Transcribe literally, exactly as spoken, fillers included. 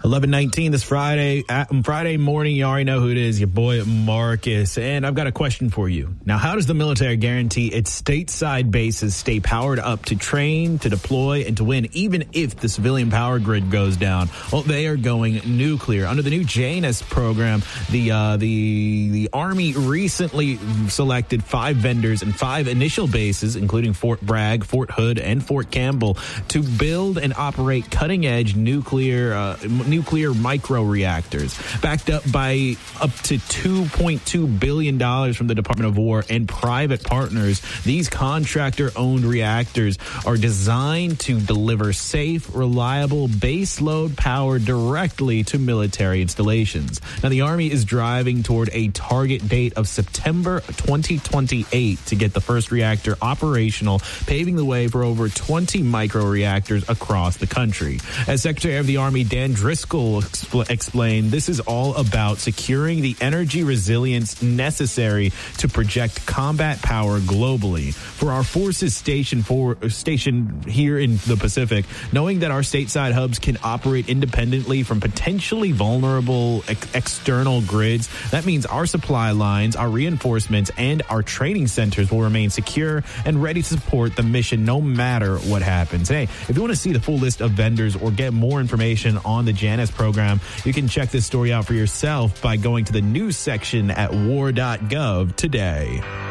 eleven nineteen this Friday. Friday morning, you already know who it is, your boy Marcus. And I've got a question for you. Now, how does the military guarantee its stateside bases stay powered up to train, to deploy, and to win, even if the civilian power grid goes down? Well, they are going nuclear. Under the new Janus program, the uh, the the Army recently selected five vendors and five initial bases, including Fort Bragg, Fort Hood, and Fort Campbell, to build and operate cutting-edge nuclear uh, nuclear micro reactors, backed up by up to two point two billion dollars from the Department of War and private partners. These contractor-owned reactors are designed to deliver safe, reliable baseload power directly to military installations. Now, the Army is driving toward a target date of September twenty twenty-eight to get the first reactor operational, paving the way for over twenty micro reactors across the country. As Secretary of the Army Dan Driscoll expl- explained, this is all about securing the energy resilience necessary to project combat power globally. For our forces stationed for stationed here in the Pacific, knowing that our stateside hubs can operate independently from potentially vulnerable ex- external grids, that means our supply lines, our reinforcements, and our training centers will remain secure and ready to support the mission no matter what happens. Hey, if you want to see the full list of vendors or get more information on the Janus program, you can check this story out for yourself by going to the news section at war dot gov today.